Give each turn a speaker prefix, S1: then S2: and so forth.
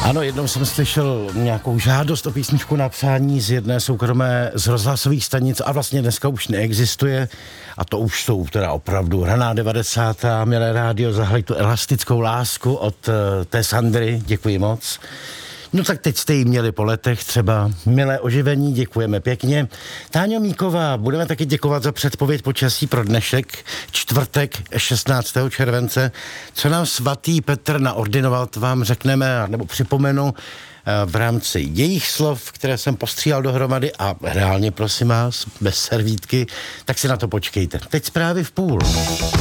S1: Ano, jednou jsem slyšel nějakou žádost o písničku na přání z jedné soukromé z rozhlasových stanic a vlastně dneska už neexistuje a to už jsou teda opravdu raná 90. Milé rádio, zahraj tu elastickou lásku od té Sandry, děkuji moc. No tak teď jste jí měli po letech třeba milé oživení, děkujeme pěkně. Táňo Míková, budeme taky děkovat za předpověď počasí pro dnešek, čtvrtek 16. července. Co nám svatý Petr naordinoval, to vám řekneme, nebo připomenu v rámci jejich slov, které jsem postříhal dohromady a reálně prosím vás, bez servítky, tak si na to počkejte. Teď zprávy v půl.